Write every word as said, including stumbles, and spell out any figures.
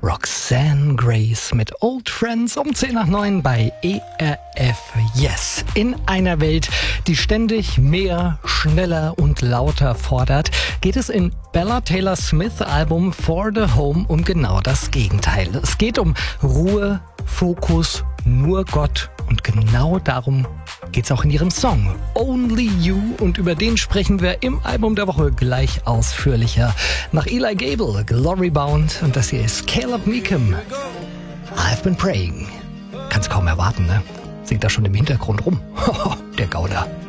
Roxanne Grace mit Old Friends um zehn nach neun bei E R F Yes. In einer Welt, die ständig mehr, schneller und lauter fordert, geht es in Bella Taylor Smiths Album For the Home um genau das Gegenteil. Es geht um Ruhe, Fokus, nur Gott, und genau darum geht's auch in ihrem Song Only You, und über den sprechen wir im Album der Woche gleich ausführlicher. Nach Eli Gable, Glory Bound, und das hier ist Caleb Meekham. I've been praying. Kann's kaum erwarten, ne? Singt da schon im Hintergrund rum. Der Gauder.